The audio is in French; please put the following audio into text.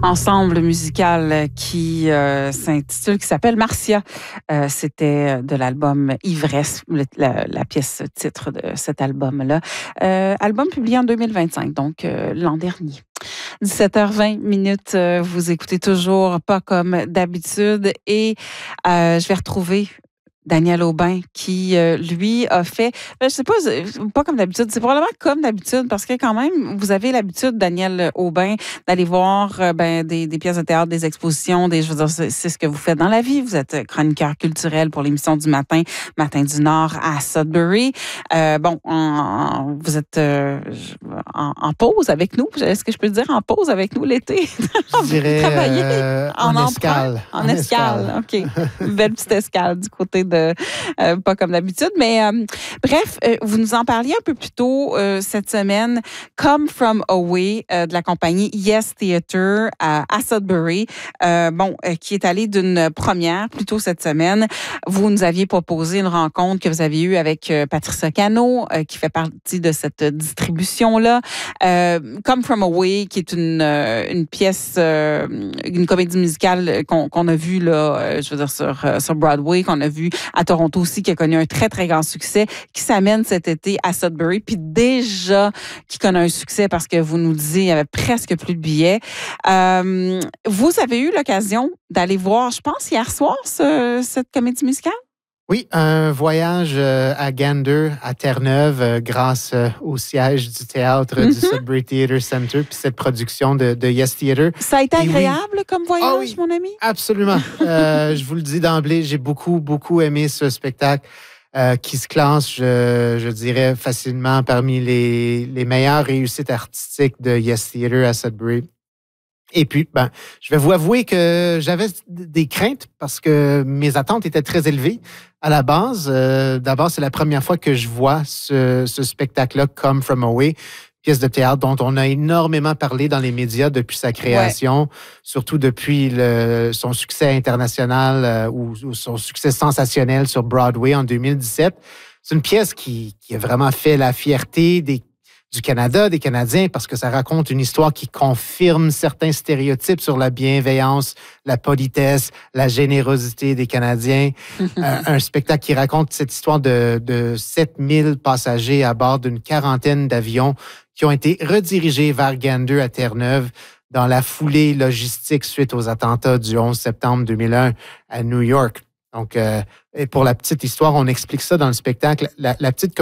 ensemble musical qui s'appelle Marcia. C'était de l'album Ivresse, la pièce titre de cet album-là. Album publié en 2025, donc l'an dernier. 17h20 minutes, vous écoutez toujours Pas comme d'habitude et je vais retrouver Daniel Aubin, qui, lui, a fait, je sais pas comme d'habitude, c'est probablement comme d'habitude, parce que quand même, vous avez l'habitude, Daniel Aubin, d'aller voir des pièces de théâtre, des expositions, je veux dire, c'est ce que vous faites dans la vie. Vous êtes chroniqueur culturel pour l'émission du matin du Nord à Sudbury. Vous êtes en pause avec nous. Est-ce que je peux dire en pause avec nous l'été? Je dirais en escale. En escale, OK. Une belle petite escale du côté de pas comme d'habitude, mais bref, vous nous en parliez un peu plus tôt cette semaine, Come From Away de la compagnie Yes Theatre à Sudbury, qui est allée d'une première plus tôt cette semaine. Vous nous aviez proposé une rencontre que vous avez eue avec Patricia Cano, qui fait partie de cette distribution-là. Come From Away, qui est une pièce, une comédie musicale qu'on a vue là, je veux dire sur Broadway, qu'on a vue à Toronto aussi, qui a connu un très, très grand succès, qui s'amène cet été à Sudbury, puis déjà qui connaît un succès parce que vous nous disiez qu'il y avait presque plus de billets. Vous avez eu l'occasion d'aller voir, je pense, hier soir, cette comédie musicale? Oui, un voyage à Gander, à Terre-Neuve, grâce au siège du théâtre du Sudbury Theatre Center, puis cette production de Yes Theatre. Ça a été agréable comme voyage, mon ami? Absolument. Je vous le dis d'emblée, j'ai beaucoup, beaucoup aimé ce spectacle qui se classe, je dirais, facilement parmi les meilleures réussites artistiques de Yes Theatre à Sudbury. Et puis, je vais vous avouer que j'avais des craintes parce que mes attentes étaient très élevées à la base. D'abord, c'est la première fois que je vois ce spectacle-là, Come From Away, pièce de théâtre dont on a énormément parlé dans les médias depuis sa création, surtout depuis son succès international ou son succès sensationnel sur Broadway en 2017. C'est une pièce qui a vraiment fait la fierté du Canada, des Canadiens, parce que ça raconte une histoire qui confirme certains stéréotypes sur la bienveillance, la politesse, la générosité des Canadiens. Un spectacle qui raconte cette histoire de 7000 passagers à bord d'une quarantaine d'avions qui ont été redirigés vers Gander à Terre-Neuve dans la foulée logistique suite aux attentats du 11 septembre 2001 à New York. Donc, et pour la petite histoire, on explique ça dans le spectacle. La petite